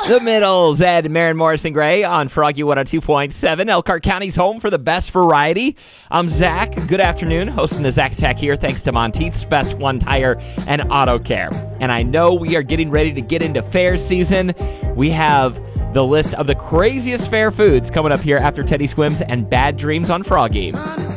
The Middles, Ed, Maren Morrison Gray on Froggy 102.7, Elkhart County's home for the best variety. I'm Zach. Good afternoon. Hosting the Zach Attack here, thanks to Monteith's Best One Tire and Auto Care. And I know we are getting ready to get into fair season. We have the list of the craziest fair foods coming up here after Teddy Swims and Bad Dreams on Froggy.